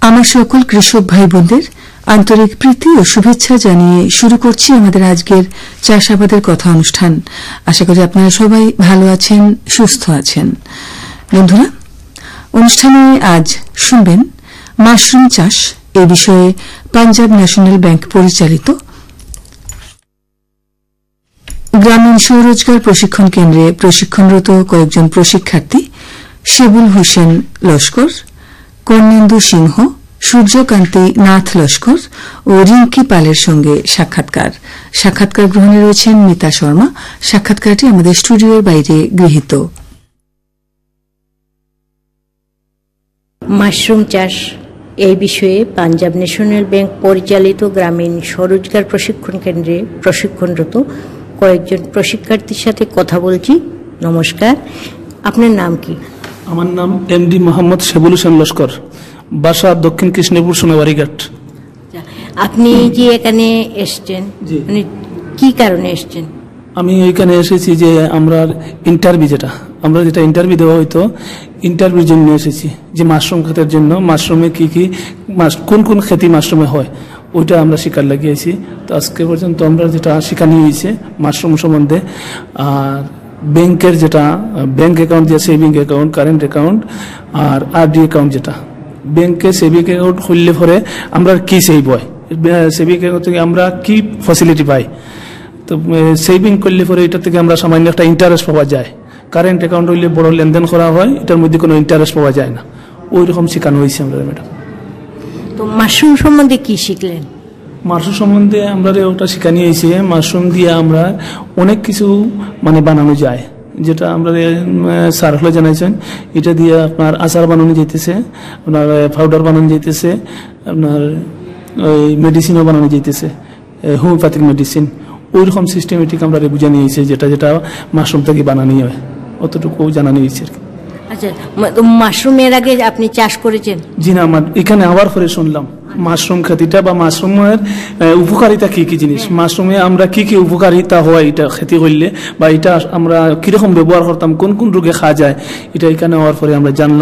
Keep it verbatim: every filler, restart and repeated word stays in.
আমার সকল কৃষক ভাই বোনদের আন্তরিক প্রীতি ও শুভেচ্ছা জানিয়ে শুরু করছি আমাদের আজকের চাষাবাদের কথা অনুষ্ঠান। আশা করি আপনারা সবাই ভালো আছেন, সুস্থ আছেন। বন্ধুরা, অনুষ্ঠানে আজ শুনবেন মাশরুম চাষ এ বিষয়ে পাঞ্জাব ন্যাশনাল ব্যাংক পরিচালিত গ্রামীণ স্বরোজগার প্রশিক্ষণ কেন্দ্রে প্রশিক্ষণরত কয়েকজন প্রশিক্ষার্থী শেবুল হোসেন লস্কর, কর্ণেন্দু সিংহ, সূর্যকান্তি নাথ লস্কর ও রিঙ্কি পালের সঙ্গে সাক্ষাৎকার সাক্ষাৎকার গ্রহণে রয়েছেন মিতা শর্মা। সাক্ষাৎকারটি আমাদের স্টুডিওর বাইরে গৃহীত। মাশরুম চাষ এই বিষয়ে পাঞ্জাব ন্যাশনাল ব্যাংক পরিচালিত গ্রামীণ স্বরোজগার প্রশিক্ষণ কেন্দ্রে প্রশিক্ষণরত কয়েকজন প্রশিক্ষার্থীর সাথে কথা বলছি। নমস্কার, আপনার নাম কি? আমার নাম এমডি মোহাম্মদ শেবুল হোসেন লস্কর, বাসা দক্ষিণ কৃষ্ণপুর সোনাবাড়িঘাট। আপনি যে এখানে এসছেন, মানে কি কারণে এসছেন? আমি ওইখানে এসেছি যে আমরা ইন্টারভিউ যেটা আমরা যেটা ইন্টারভিউ দেওয়া হইতো, ইন্টারভিউর জন্য এসেছি যে মাশরুম ক্ষেতের জন্য মাশরুমে কি কি কোন কোন ক্ষেতি মাশরুমে হয় ওইটা আমরা শিকার লাগিয়েছি। তো আজকে পর্যন্ত আমরা যেটা শেখানো হয়েছে মাশরুম সম্বন্ধে, আর ব্যাংকের যেটা ব্যাংক অ্যাকাউন্ট যে সেভিং অ্যাকাউন্ট, কারেন্ট অ্যাকাউন্ট আর আরডি অ্যাকাউন্ট, যেটা ব্যাংকে সেভিং অ্যাকাউন্ট খুললে পরে আমরা কি সেভ হয়, সেভিং অ্যাকাউন্ট থেকে আমরা কি ফ্যাসিলিটি পাই। তো সেভিং করলে পরে এটা থেকে আমরা সামান্য একটা ইন্টারেস্ট পাওয়া যায়। কারেন্ট অ্যাকাউন্ট হইলে বড় লেনদেন করা হয়, এটার মধ্যে কোনো ইন্টারেস্ট পাওয়া যায় না। ওই রকম শেখানো হয়েছে আমরা ম্যাডাম। তো মাশরুম সম্বন্ধে কি শিখলেন? মাশরুম সম্বন্ধে আমরা ওটা শেখানো হয়েছে, মাশরুম দিয়ে আমরা অনেক কিছু মানে বানানো যায়, যেটা আমরা স্যার হলে জানাইছেন। এটা দিয়ে আপনার আচার বানানো যাইতেছে, আপনার পাউডার বানানো যাইতেছে, আপনার ওই মেডিসিনও বানানো যাইতেছে, হোমিওপ্যাথিক মেডিসিন। ওই রকম সিস্টেমেটিক আমরা বুঝানো হয়েছে, যেটা যেটা মাশরুম থেকে বানানো হয় অতটুকু জানানো হয়েছে আর কি। আচ্ছা, মাশরুমের আগে আপনি চাষ করেছেন? জি না, আমার এখানে আবার পরে শুনলাম মাশরুম খেতিটা বা মাশরুমের উপকারিতা কি কি জিনিস, মাশরুমে আমরা কি কি উপকারিতা হয় এটা খেতি করলে, বা এটা আমরা কিরকম ব্যবহার করতাম, কোন কোন রোগে খাওয়া যায়, এটা এখানে হওয়ার পরে আমরা জানলাম।